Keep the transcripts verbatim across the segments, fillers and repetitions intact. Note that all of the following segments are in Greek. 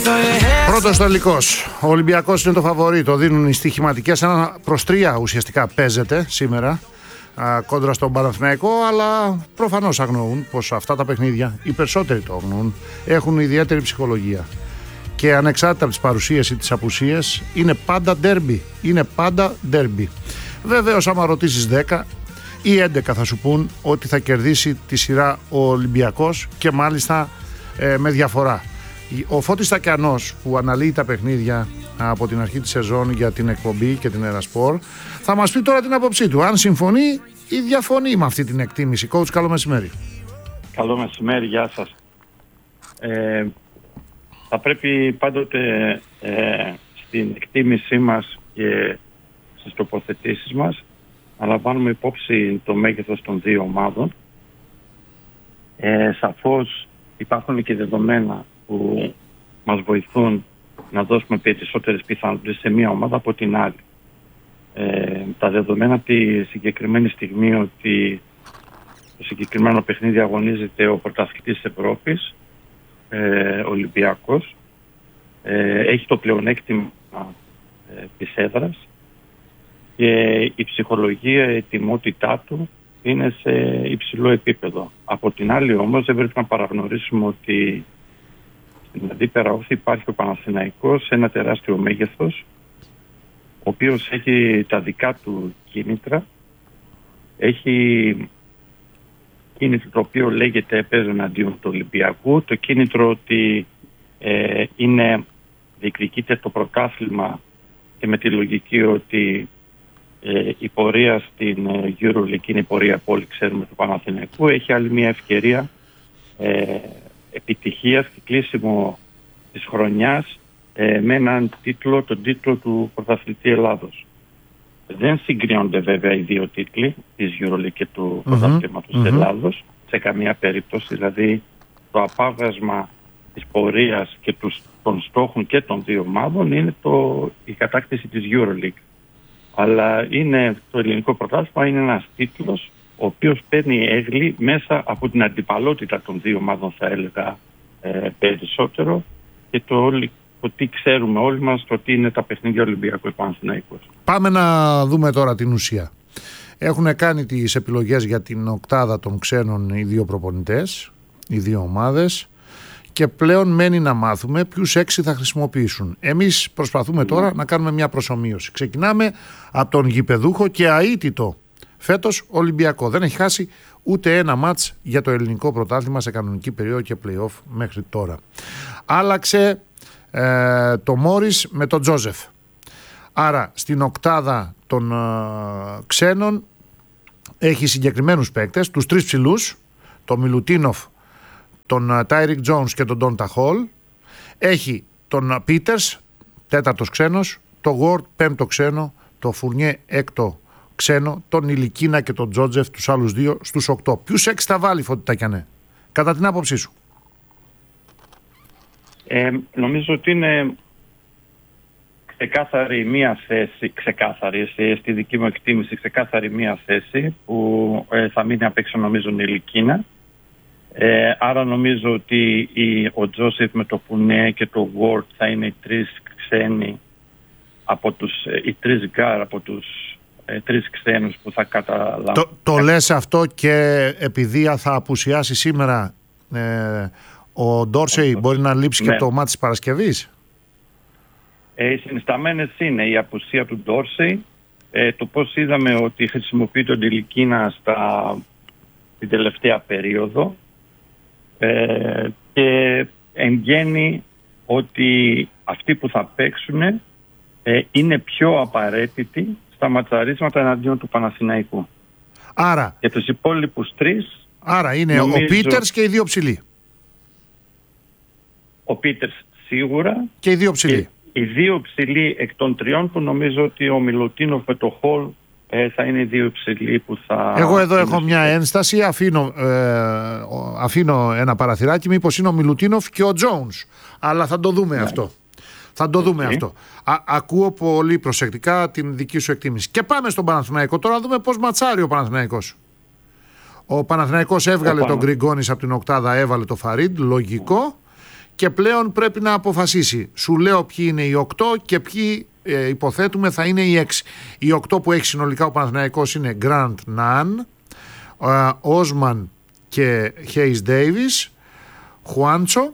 Πρώτος τελικός. Ο Ολυμπιακός είναι το φαβορί. Το δίνουν οι στοιχηματικές. Ένα προς τρία ουσιαστικά παίζεται σήμερα α, κόντρα στον Παναθηναϊκό. Αλλά προφανώς αγνοούν πως αυτά τα παιχνίδια, οι περισσότεροι το αγνοούν, έχουν ιδιαίτερη ψυχολογία. Και ανεξάρτητα από τις παρουσίες ή τις απουσίες, είναι πάντα ντέρμπι. Είναι πάντα ντέρμπι. Βέβαιως, άμα ρωτήσεις δέκα ή έντεκα, θα σου πούν ότι θα κερδίσει τη σειρά ο Ολυμπιακός και μάλιστα ε, με διαφορά. Ο Φώτης Τακιανός, που αναλύει τα παιχνίδια από την αρχή της σεζόν για την εκπομπή και την Ερασπορ, θα μας πει τώρα την άποψή του, αν συμφωνεί ή διαφωνεί με αυτή την εκτίμηση. Coach, καλό μεσημέρι. Καλό μεσημέρι, γεια σας. Ε, θα πρέπει πάντοτε ε, στην εκτίμησή μας και στις τοποθετήσεις μας να λαμβάνουμε υπόψη το μέγεθος των δύο ομάδων. Ε, σαφώς υπάρχουν και δεδομένα που μας βοηθούν να δώσουμε περισσότερες πιθανότητες σε μία ομάδα από την άλλη. Ε, τα δεδομένα τη συγκεκριμένη στιγμή ότι το συγκεκριμένο παιχνίδι αγωνίζεται ο πρωταθλητής της Ευρώπης, ε, Ολυμπιακός, ε, έχει το πλεονέκτημα ε, της έδρας και η ψυχολογία, η ετοιμότητά του είναι σε υψηλό επίπεδο. Από την άλλη όμως δεν πρέπει να παραγνωρίσουμε ότι στην αντίπερα όχθη υπάρχει ο Παναθηναϊκός σε ένα τεράστιο μέγεθος, ο οποίος έχει τα δικά του κίνητρα, έχει κίνητρο το οποίο λέγεται παίζουν εναντίον του Ολυμπιακού, το κίνητρο ότι ε, είναι διεκδικείται το πρωτάθλημα και με τη λογική ότι ε, η πορεία στην ε, EuroLeague είναι η πορεία που όλοι ξέρουμε του Παναθηναϊκού, έχει άλλη μια ευκαιρία ε, επιτυχίας και κλείσιμο της χρονιάς ε, με έναν τίτλο, τον τίτλο του πρωταθλητή Ελλάδος. Δεν συγκρίνονται βέβαια οι δύο τίτλοι της EuroLeague και του mm-hmm. πρωταθλήματος mm-hmm. Ελλάδος σε καμία περίπτωση, δηλαδή το απάβασμα της πορείας και τους, των στόχων και των δύο ομάδων είναι το, η κατάκτηση της EuroLeague. Αλλά είναι, το ελληνικό πρωτάθλημα είναι ένας τίτλος ο οποίος παίρνει έγκλη μέσα από την αντιπαλότητα των δύο ομάδων, θα έλεγα ε, περισσότερο, και το, το τι ξέρουμε όλοι μας, το τι είναι τα παιχνίδια Ολυμπιακού Παναθηναϊκός. Πάμε να δούμε τώρα την ουσία. Έχουν κάνει τις επιλογές για την οκτάδα των ξένων οι δύο προπονητές, οι δύο ομάδες, και πλέον μένει να μάθουμε ποιους έξι θα χρησιμοποιήσουν. Εμείς προσπαθούμε τώρα να κάνουμε μια προσομοίωση. Ξεκινάμε από τον γηπεδούχο και αίτητο φέτος Ολυμπιακό. Δεν έχει χάσει ούτε ένα μάτς για το ελληνικό πρωτάθλημα σε κανονική περίοδο και play-off μέχρι τώρα. Άλλαξε ε, το Μόρις με τον Τζόζεφ. Άρα στην οκτάδα των ε, ξένων έχει συγκεκριμένους παίκτες, τους τρεις ψηλούς, τον Μιλουτίνοφ, τον Τάιρικ Τζόνς και τον Ντόντα Χολ. Έχει τον Πίτερς, τέταρτος ξένος, τον Γουόρτ, πέμπτο ξένο, τον Φουρνιέ, έκτο ξένο, τον Ηλικίνα και τον Τζότζεφ, τους άλλους δύο στους οκτώ. Ποιους έξι θα βάλει, Φώτη Τακιανέ, κατά την άποψή σου? Ε, νομίζω ότι είναι ξεκάθαρη μία θέση, ξεκάθαρη, στη δική μου εκτίμηση, ξεκάθαρη μία θέση που ε, θα μείνει απ' έξω, νομίζω, η Ηλικίνα. Ε, άρα νομίζω ότι η, ο Τζόσεφ με το Φουνέ και το Γουόρτ θα είναι οι τρεις ξένοι από τους, οι τρεις γκάρ από τους ε, τρεις ξένους που θα καταλάβουν. Το, το λες αυτό και επειδή θα απουσιάσει σήμερα ε, ο Ντόρσεϊ, μπορεί να λείψει ναι. και το μάτι της Παρασκευής? Ε, οι συνισταμένες είναι η απουσία του Ντόρσεϊ, ε, το πώς είδαμε ότι χρησιμοποιεί τον Τιλικίνα στα, την τελευταία περίοδο, ε, και εν γέννη ότι αυτοί που θα παίξουν ε, είναι πιο απαραίτητοι στα ματσαρίσματα εναντίον του Παναθηναϊκού. Άρα, για τους υπόλοιπους τρεις, άρα είναι νομίζω, ο Πίτερς και οι δύο ψηλοί. Ο Πίτερς σίγουρα και οι δύο ψηλοί. Οι δύο ψηλοί εκ των τριών που νομίζω ότι ο Μιλουτίνοφ με το Χολ ε, θα είναι οι δύο ψηλοί που θα... Εγώ εδώ έχω στο... μια ένσταση, αφήνω, ε, αφήνω ένα παραθυράκι, μήπως είναι ο Μιλουτίνοφ και ο Τζόουνς. Αλλά θα το δούμε ναι. αυτό. Θα το okay. δούμε αυτό. Α, ακούω πολύ προσεκτικά την δική σου εκτίμηση. Και πάμε στον Παναθηναϊκό. Τώρα να δούμε πώς ματσάρει ο Παναθηναϊκός. Ο Παναθηναϊκός έβγαλε ο τον Γκριγκόνης από την οκτάδα, έβαλε το Φαρίντ, λογικό. και πλέον πρέπει να αποφασίσει. Σου λέω ποιοι είναι οι οκτώ και ποιοι ε, υποθέτουμε θα είναι οι έξι. Οι οκτώ που έχει συνολικά ο Παναθηναϊκός είναι Grant Nunn, Osman και Hayes Davis, Χουάντσο,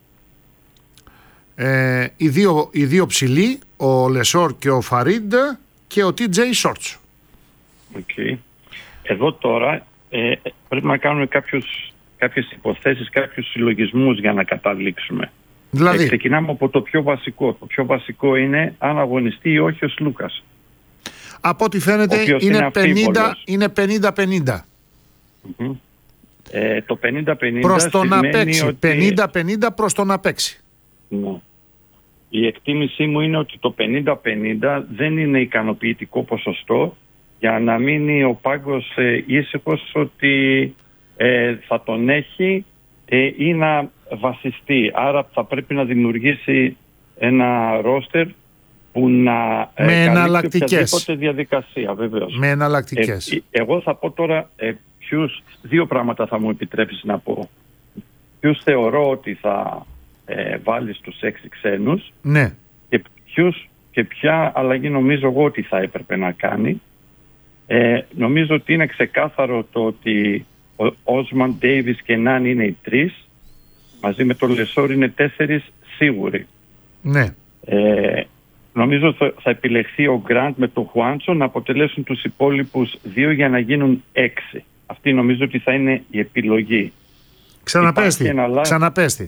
ε, οι, δύο, οι δύο ψηλοί, ο Λεσόρ και ο Φαρίντ και ο τι τζέι Shorts. Okay. Εδώ τώρα ε, πρέπει να κάνουμε κάποιους, κάποιες υποθέσεις, κάποιους συλλογισμούς για να καταλήξουμε. Δηλαδή, ε, ξεκινάμε από το πιο βασικό. Το πιο βασικό είναι αν αγωνιστεί ή όχι ο Σλούκας. Από ό,τι φαίνεται είναι, είναι πενήντα πενήντα. Mm-hmm. Ε, το πενήντα πενήντα προς το να παίξει. Ότι... πενήντα πενήντα προς το να παίξει. Ναι. Η εκτίμησή μου είναι ότι το πενήντα πενήντα δεν είναι ικανοποιητικό ποσοστό για να μείνει ο πάγκος ε, ήσυχος ότι ε, θα τον έχει ε, ή να βασιστεί. Άρα θα πρέπει να δημιουργήσει ένα ρόστερ που να ε, με καλύπτει οποιαδήποτε διαδικασία, βεβαίως. Με εναλλακτικές. Ε, εγώ θα πω τώρα ε, ποιους, δύο πράγματα θα μου επιτρέψεις να πω. Ποιους θεωρώ ότι θα ε, βάλει στους έξι ξένους, ναι. και ποιους και ποια αλλαγή νομίζω εγώ ότι θα έπρεπε να κάνει. Ε, νομίζω ότι είναι ξεκάθαρο το ότι ο Όσμαν, Ντέιβις και Νάν είναι οι τρεις, μαζί με τον Λεσόρ είναι τέσσερις σίγουροι. Ναι. Ε, νομίζω θα, θα επιλεχθεί ο Γκραντ με τον Χουάντσο να αποτελέσουν τους υπόλοιπους δύο για να γίνουν έξι. Αυτή νομίζω ότι θα είναι η επιλογή. Ξαναπέστη, ένα... ξαναπέστη.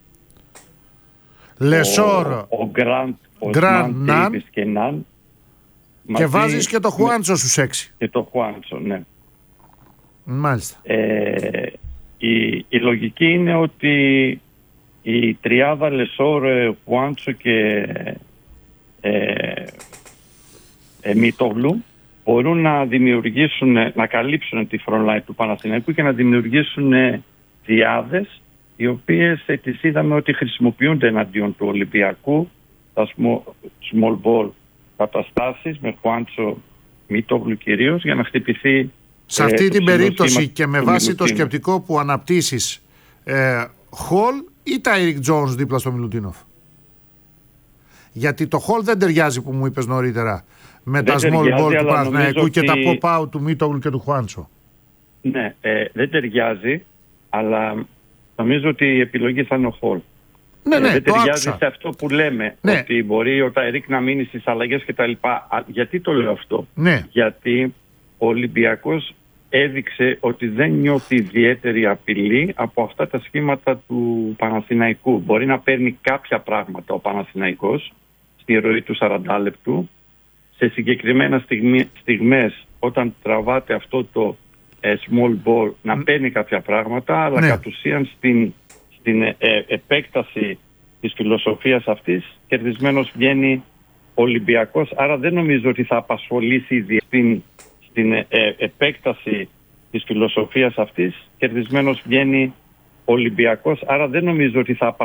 Λεσόρ, ο Γκραντ, ο Ντέιβις και Νάν. Και βάζεις και το Χουάντσο με... στους έξι. Και το Χουάντσο, ναι. Μάλιστα. Ε, η, η λογική είναι ότι η τριάδα Λεσόρ, Χουάντσο και ε, ε, Μητόγλου μπορούν να δημιουργήσουν, να καλύψουν τη front line του Παναθηναϊκού και να δημιουργήσουν διάδες οι οποίες ε, τις είδαμε ότι χρησιμοποιούνται εναντίον του Ολυμπιακού, τα small ball καταστάσεις με Χουάντσο, Μητόγλου κυρίως, για να χτυπηθεί. Σε αυτή ε, την περίπτωση και με βάση το σκεπτικό που αναπτύσσεις, ε, Χολ ή Τάιρικ Τζόνς δίπλα στο Μιλουτίνοφ? Γιατί το Χολ δεν ταιριάζει που μου είπες νωρίτερα με δεν τα small ball του Παναθηναϊκού και ότι... τα pop-out του Μητόγλου και του Χουάντσο. Ναι, ε, δεν ταιριάζει, αλλά νομίζω ότι η επιλογή θα είναι ο Χολ. Ναι, ναι, ε, δεν το ταιριάζει άκουσα. σε αυτό που λέμε, ναι. Ότι μπορεί ο Ταϊρίκ να μείνει στις αλλαγές κτλ. Γιατί το λέω αυτό? Ναι. Γιατί ο Ολυμπιακός έδειξε ότι δεν νιώθει ιδιαίτερη απειλή από αυτά τα σχήματα του Παναθηναϊκού. Μπορεί να παίρνει κάποια πράγματα ο Παναθηναϊκός στη ροή του σαράντα λεπτού. Σε συγκεκριμένα στιγμί, στιγμές όταν τραβάτε αυτό το ε, small ball να παίρνει κάποια πράγματα, αλλά ναι. κατ' ουσίαν στην, στην ε, ε, επέκταση της φιλοσοφίας αυτής κερδισμένος βγαίνει ο Ολυμπιακός. Άρα δεν νομίζω ότι θα απασχολήσει ιδιαίτερα στην, στην ε, ε, επέκταση της φιλοσοφίας αυτής κερδισμένος βγαίνει ο Ολυμπιακός. Άρα δεν νομίζω ότι θα απασχολήσει